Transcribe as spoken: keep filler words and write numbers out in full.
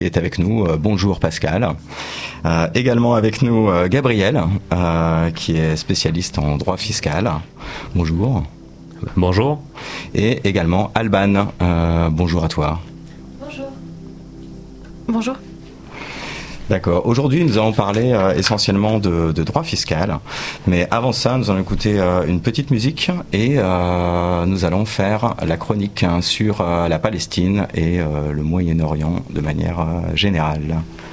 est avec nous. Euh, bonjour Pascal. Euh, également avec nous euh, Gabriel, euh, qui est spécialiste en droit fiscal. Bonjour. Bonjour. Et également Alban. Euh, bonjour à toi. Bonjour. Bonjour. D'accord. Aujourd'hui, nous allons parler euh, essentiellement de, de droit fiscal. Mais avant ça, nous allons écouter euh, une petite musique et euh, nous allons faire la chronique hein, sur euh, la Palestine et euh, le Moyen-Orient de manière euh, générale.